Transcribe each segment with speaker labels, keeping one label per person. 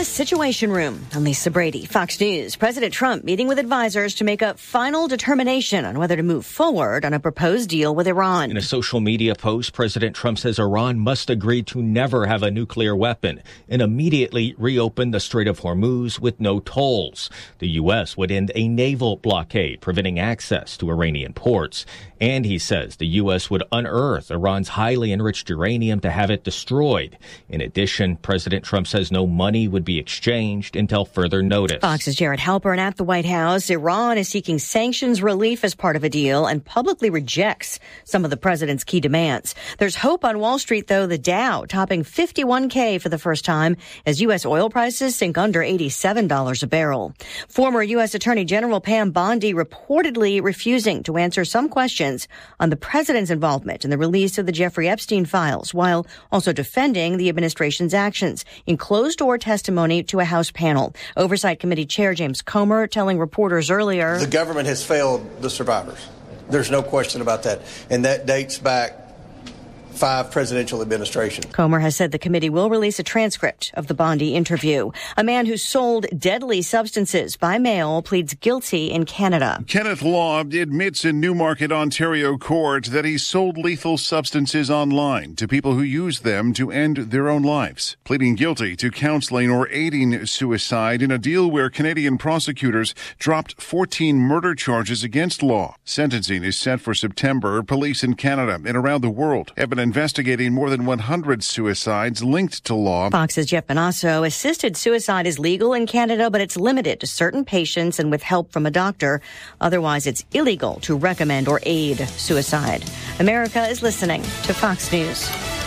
Speaker 1: Situation Room. I'm Lisa Brady, Fox News. President Trump meeting with advisors to make a final determination on whether to move forward on a proposed deal with Iran.
Speaker 2: In a social media post, President Trump says Iran must agree to never have a nuclear weapon and immediately reopen the Strait of Hormuz with no tolls. The U.S. would end a naval blockade, preventing access to Iranian ports. And he says the U.S. would unearth Iran's highly enriched uranium to have it destroyed. In addition, President Trump says no money would be exchanged until further notice.
Speaker 1: Fox's Jared Halpern at the White House. Iran is seeking sanctions relief as part of a deal and publicly rejects some of the president's key demands. There's hope on Wall Street, though, the Dow topping 51K for the first time as U.S. oil prices sink under $87 a barrel. Former U.S. Attorney General Pam Bondi reportedly refusing to answer some questions on the president's involvement in the release of the Jeffrey Epstein files, while also defending the administration's actions in closed-door testimony to a House panel. Oversight Committee Chair James Comer telling reporters earlier,
Speaker 3: the government has failed the survivors. There's no question about that. And that dates back 5 presidential administrations.
Speaker 1: Comer has said the committee will release a transcript of the Bondi interview. A man who sold deadly substances by mail pleads guilty in Canada.
Speaker 4: Kenneth Law admits in Newmarket, Ontario court that he sold lethal substances online to people who used them to end their own lives, pleading guilty to counseling or aiding suicide in a deal where Canadian prosecutors dropped 14 murder charges against Law. Sentencing is set for September. Police in Canada and around the world have been investigating more than 100 suicides linked to Law.
Speaker 1: Fox's Jeff Bonasso. Assisted suicide is legal in Canada, but it's limited to certain patients and with help from a doctor. Otherwise, it's illegal to recommend or aid suicide. America is listening to Fox News.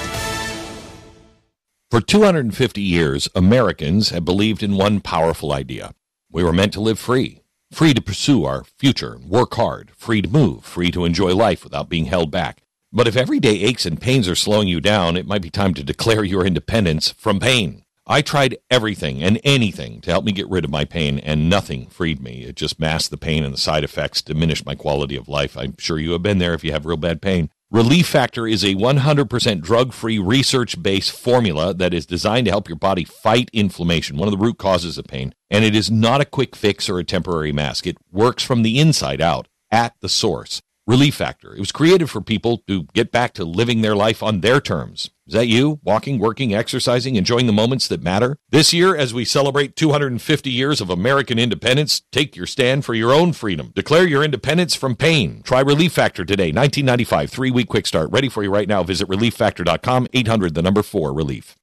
Speaker 5: For 250 years, Americans have believed in one powerful idea. We were meant to live free. Free to pursue our future, work hard, free to move, free to enjoy life without being held back. But if everyday aches and pains are slowing you down, it might be time to declare your independence from pain. I tried everything and anything to help me get rid of my pain, and nothing freed me. It just masked the pain and the side effects, diminished my quality of life. I'm sure you have been there if you have real bad pain. Relief Factor is a 100% drug-free, research-based formula that is designed to help your body fight inflammation, one of the root causes of pain. And it is not a quick fix or a temporary mask. It works from the inside out, at the source. Relief Factor. It was created for people to get back to living their life on their terms. Is that you? Walking, working, exercising, enjoying the moments that matter? This year, as we celebrate 250 years of American independence, take your stand for your own freedom. Declare your independence from pain. Try Relief Factor today. 1995, 3-week quick start. Ready for you right now. Visit relieffactor.com, 800-4-RELIEF.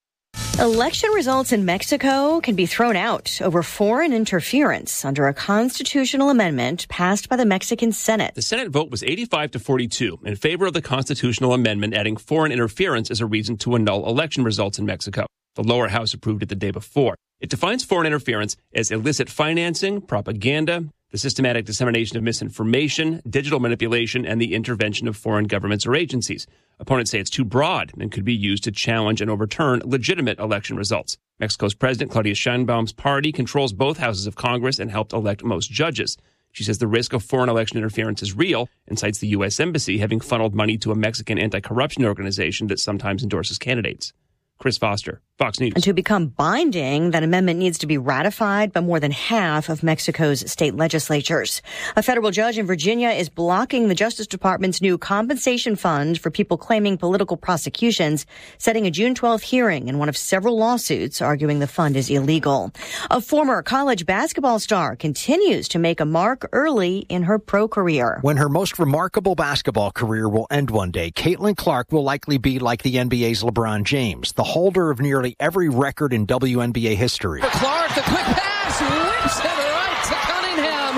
Speaker 1: Election results in Mexico can be thrown out over foreign interference under a constitutional amendment passed by the Mexican Senate.
Speaker 6: The Senate vote was 85-42 in favor of the constitutional amendment, adding foreign interference as a reason to annul election results in Mexico. The lower house approved it the day before. It defines foreign interference as illicit financing, propaganda, the systematic dissemination of misinformation, digital manipulation, and the intervention of foreign governments or agencies. Opponents say it's too broad and could be used to challenge and overturn legitimate election results. Mexico's President Claudia Sheinbaum's party controls both houses of Congress and helped elect most judges. She says the risk of foreign election interference is real and cites the U.S. Embassy having funneled money to a Mexican anti-corruption organization that sometimes endorses candidates. Chris Foster, Fox News.
Speaker 1: And to become binding, that amendment needs to be ratified by more than half of Mexico's state legislatures. A federal judge in Virginia is blocking the Justice Department's new compensation fund for people claiming political prosecutions, setting a June 12th hearing in one of several lawsuits arguing the fund is illegal. A former college basketball star continues to make a mark early in her pro career.
Speaker 7: When her most remarkable basketball career will end one day, Caitlin Clark will likely be like the NBA's LeBron James, the holder of nearly every record in WNBA history.
Speaker 8: For Clark, the quick pass, whips it right to Cunningham.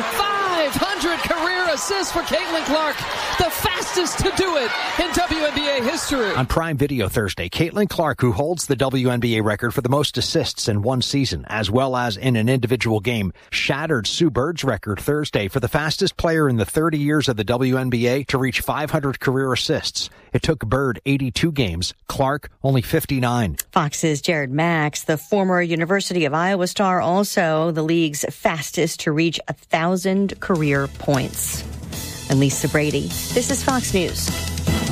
Speaker 8: 500 career assists for Caitlin Clark, the fastest to do it in WNBA history.
Speaker 7: On Prime Video Thursday, Caitlin Clark, who holds the WNBA record for the most assists in one season, as well as in an individual game, shattered Sue Bird's record Thursday for the fastest player in the 30 years of the WNBA to reach 500 career assists. It took Bird 82 games, Clark only 59.
Speaker 1: Fox's Jared Max, the former University of Iowa star, also the league's fastest to reach 1,000 career points. I'm Lisa Brady. This is Fox News.